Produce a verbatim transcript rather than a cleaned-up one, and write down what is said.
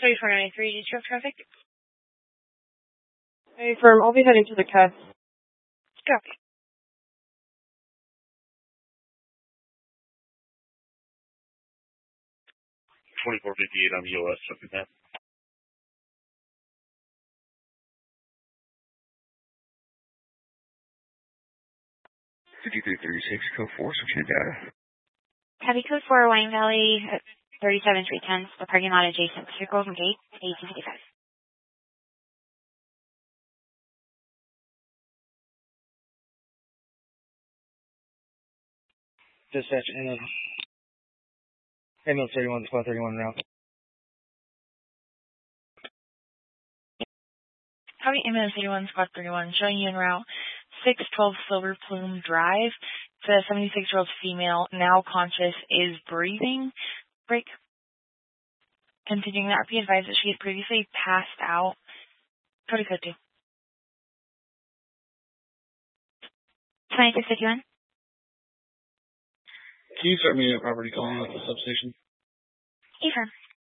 thirty-four ninety-three, did you have traffic? Hey, firm, I'll be heading to the cast. Copy. twenty-four fifty-eight on the O S, something like that. fifty-three thirty-six, code four, switching to data. Heavy code four, Wine Valley, thirty-seven three ten, the parking lot adjacent to Golden Gate, eighteen fifty-five. Dispatch, and ambulance thirty-one, squad thirty-one route. Copy, ambulance thirty-one, squad thirty-one, showing you en route, six twelve Silver Plume Drive. The seventy-six-year-old female, now conscious, is breathing. Break. Continuing that, be advised that she had previously passed out. Cody code two. twenty-six fifty-one. Can you start me a property calling at the substation? Affirm.